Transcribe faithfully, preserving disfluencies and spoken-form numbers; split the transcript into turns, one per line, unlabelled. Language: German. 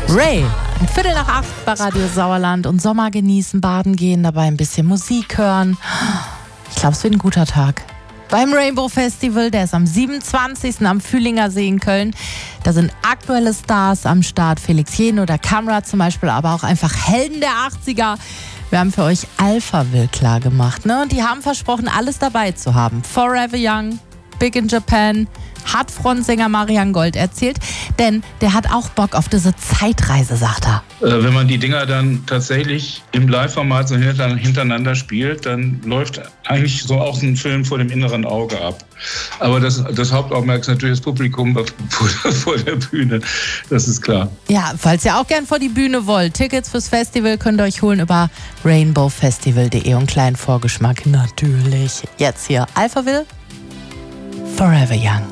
Ray, um Viertel nach acht bei Radio Sauerland und Sommer genießen, baden gehen, dabei ein bisschen Musik hören. Ich glaube, es wird ein guter Tag. Beim Rainbow Festival, der ist am siebenundzwanzigsten am Fühlinger See in Köln. Da sind aktuelle Stars am Start, Felix Jähn oder Camera zum Beispiel, aber auch einfach Helden der achtziger. Wir haben für euch Alphaville klar gemacht, ne? Und die haben versprochen, alles dabei zu haben. Forever Young, Big in Japan, hat Frontsänger Marian Gold erzählt, denn der hat auch Bock auf diese Zeitreise, sagt er.
Äh, wenn man die Dinger dann tatsächlich im Live-Format so hintereinander spielt, dann läuft eigentlich so auch ein Film vor dem inneren Auge ab. Aber das, das Hauptaugenmerk ist natürlich das Publikum vor, vor der Bühne, das ist klar.
Ja, falls ihr auch gern vor die Bühne wollt, Tickets fürs Festival könnt ihr euch holen über rainbow festival punkt de und kleinen Vorgeschmack natürlich. Jetzt hier Alphaville, Forever Young.